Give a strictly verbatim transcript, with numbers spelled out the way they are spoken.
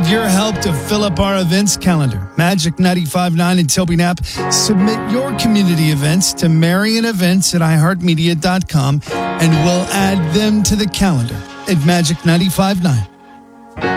your help to fill up our events calendar. Magic ninety-five point nine and Toby Knapp submit your community events to Marion Events at i heart media dot com, and we'll add them to the calendar at Magic ninety-five point nine.